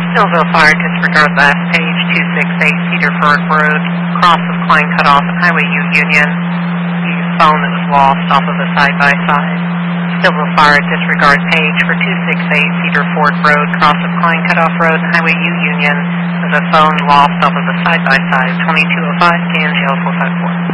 Millville Fire, disregard last page, 268 Cedar Ford Road, cross of Klein Cutoff and Highway U Union. Use phone that was lost off of a side-by-side. Millville Fire, disregard page for 268 Cedar Ford Road, cross of Klein Cutoff Road and Highway U Union. There's a phone lost off of a side-by-side, 2205 Scan Jail 454.